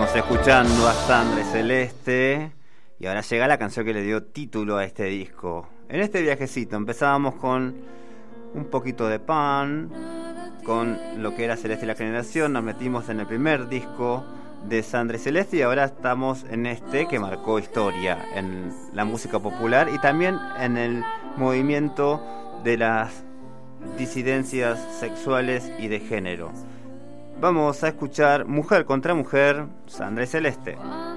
Estábamos escuchando a Sandra Celeste y ahora llega la canción que le dio título a este disco. En este viajecito empezábamos con un poquito de Pan, con lo que era Celeste y la Generación, nos metimos en el primer disco de Sandra Celeste y ahora estamos en este que marcó historia en la música popular y también en el movimiento de las disidencias sexuales y de género. Vamos a escuchar Mujer contra Mujer, Sandra Celeste.